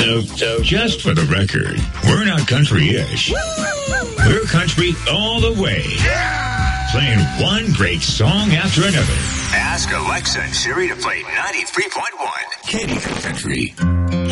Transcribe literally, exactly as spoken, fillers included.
So, so just for the record, we're not country-ish. We're country all the way. Yeah! Playing one great song after another. Ask Alexa and Siri to play ninety-three point one. K D Country.